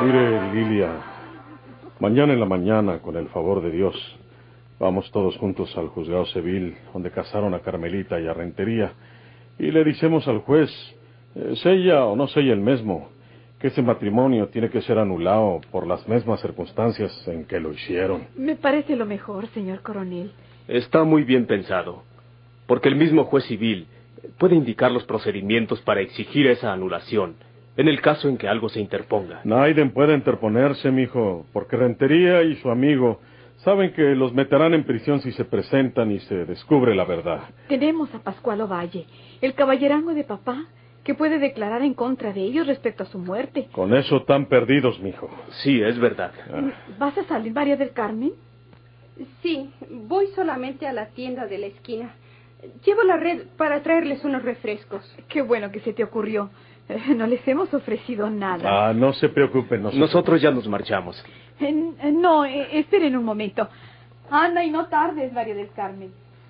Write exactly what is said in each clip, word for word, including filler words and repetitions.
Mire, Lilia, mañana en la mañana, con el favor de Dios, vamos todos juntos al juzgado civil, donde casaron a Carmelita y a Rentería, y le decimos al juez, eh, sella o no sella el mismo, que ese matrimonio tiene que ser anulado por las mismas circunstancias en que lo hicieron. Me parece lo mejor, señor coronel. Está muy bien pensado, porque el mismo juez civil puede indicar los procedimientos para exigir esa anulación, en el caso en que algo se interponga. Naiden puede interponerse, mijo, porque Rentería y su amigo saben que los meterán en prisión si se presentan y se descubre la verdad. Tenemos a Pascual Ovalle, el caballerango de papá, que puede declarar en contra de ellos respecto a su muerte. Con eso están perdidos, mijo. Sí, es verdad. Ah. ¿Vas a salir, María del Carmen? Sí, voy solamente a la tienda de la esquina. Llevo la red para traerles unos refrescos. Qué bueno que se te ocurrió. Eh, no les hemos ofrecido nada. Ah, no se preocupen. No se Nosotros preocupen. ya nos marchamos. Eh, eh, no, eh, esperen un momento. Anda y no tardes, María del Carmen.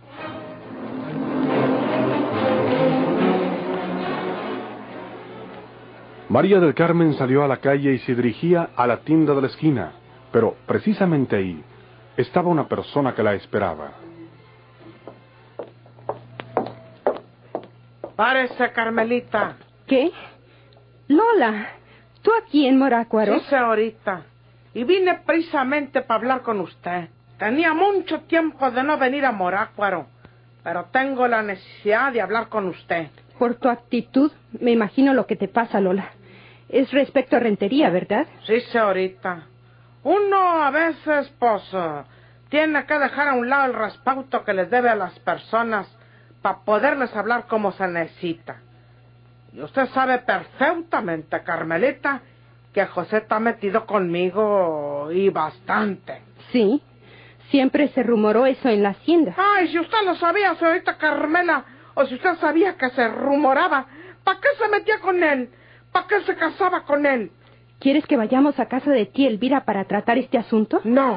María del Carmen salió a la calle y se dirigía a la tienda de la esquina, pero precisamente ahí estaba una persona que la esperaba. Párese, Carmelita. ¿Qué? Lola, ¿tú aquí en Morácuaro? Sí, señorita. Y vine precisamente para hablar con usted. Tenía mucho tiempo de no venir a Morácuaro, pero tengo la necesidad de hablar con usted. Por tu actitud, me imagino lo que te pasa, Lola. Es respecto a Rentería, ¿verdad? Sí, señorita. Uno a veces, pues, uh, tiene que dejar a un lado el respecto que les debe a las personas para poderles hablar como se necesita. Y usted sabe perfectamente, Carmelita, que José está metido conmigo y bastante. Sí, siempre se rumoró eso en la hacienda. Ay, si usted lo sabía, señorita Carmela, o si usted sabía que se rumoraba, ¿para qué se metía con él? ¿Para qué se casaba con él? ¿Quieres que vayamos a casa de tía Elvira para tratar este asunto? No.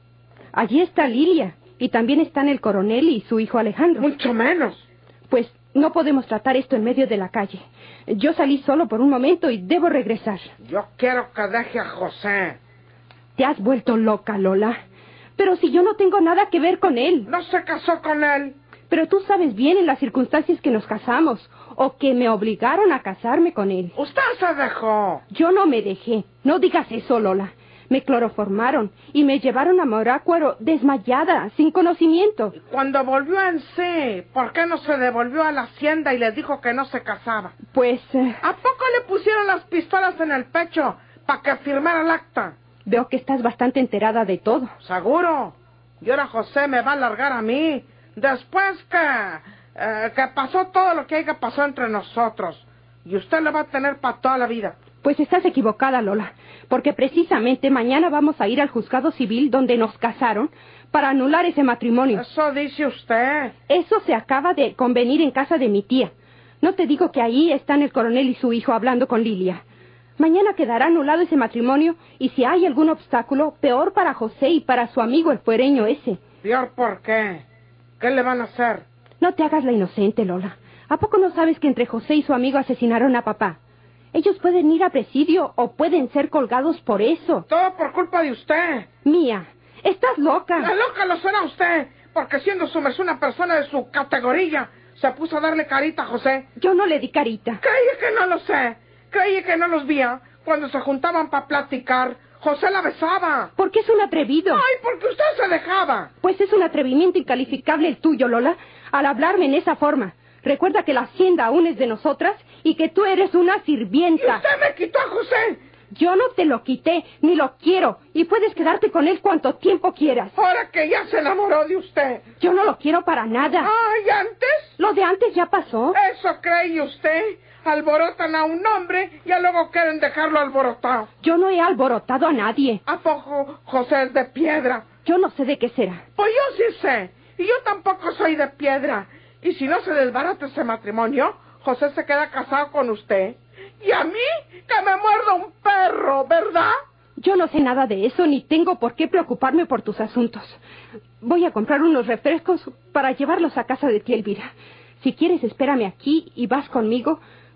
Allí está Lilia, y también están el coronel y su hijo Alejandro. Mucho menos. Pues no podemos tratar esto en medio de la calle. Yo salí solo por un momento y debo regresar. Yo quiero que deje a José. Te has vuelto loca, Lola. Pero si yo no tengo nada que ver con él. No se casó con él. Pero tú sabes bien en las circunstancias que nos casamos, o que me obligaron a casarme con él. Usted se dejó. Yo no me dejé. No digas eso, Lola. Me cloroformaron y me llevaron a Morácuaro desmayada, sin conocimiento. Y cuando volvió en sí, ¿por qué no se devolvió a la hacienda y les dijo que no se casaba? Pues... Eh... ¿A poco le pusieron las pistolas en el pecho para que firmara el acta? Veo que estás bastante enterada de todo. Seguro. Y ahora José me va a largar a mí. Después que, eh, que pasó todo lo que haya pasado entre nosotros. Y usted lo va a tener para toda la vida. Pues estás equivocada, Lola. Porque precisamente mañana vamos a ir al juzgado civil donde nos casaron para anular ese matrimonio. Eso dice usted. Eso se acaba de convenir en casa de mi tía. No te digo que ahí están el coronel y su hijo hablando con Lilia. Mañana quedará anulado ese matrimonio y si hay algún obstáculo, peor para José y para su amigo el fuereño ese. ¿Peor por qué? ¿Qué le van a hacer? No te hagas la inocente, Lola. ¿A poco no sabes que entre José y su amigo asesinaron a papá? Ellos pueden ir a presidio o pueden ser colgados por eso. Todo por culpa de usted. Mía, estás loca. La loca lo será usted, porque siendo su merced una persona de su categoría, se puso a darle carita a José. Yo no le di carita. Creí que no lo sé. Creí que no los veía. Cuando se juntaban para platicar, José la besaba. Porque es un atrevido. Ay, porque usted se dejaba. Pues es un atrevimiento incalificable el tuyo, Lola, al hablarme en esa forma. Recuerda que la hacienda aún es de nosotras y que tú eres una sirvienta. ¿Y usted me quitó a José? Yo no te lo quité, ni lo quiero, y puedes quedarte con él cuanto tiempo quieras. Ahora que ya se enamoró de usted. Yo no lo quiero para nada. Ah, ¿y antes? Lo de antes ya pasó. ¿Eso cree usted? Alborotan a un hombre y luego quieren dejarlo alborotado. Yo no he alborotado a nadie. ¿A poco José es de piedra? Yo no sé de qué será. Pues yo sí sé, y yo tampoco soy de piedra. Y si no se desbarata ese matrimonio, José se queda casado con usted. Y a mí, que me muerda un perro, ¿verdad? Yo no sé nada de eso, ni tengo por qué preocuparme por tus asuntos. Voy a comprar unos refrescos para llevarlos a casa de tía Elvira. Si quieres, espérame aquí y vas conmigo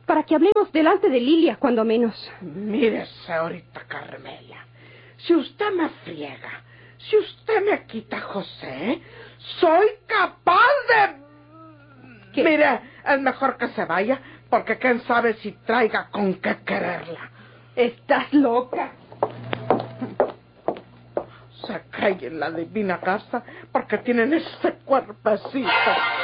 para que hablemos delante de Lilia, cuando menos. Mire, señorita Carmela, si usted me friega, si usted me quita a José, soy capaz de... ¿Qué? Mire, es mejor que se vaya, porque quién sabe si traiga con qué quererla. Estás loca. Se cae en la divina casa porque tienen ese cuerpecito.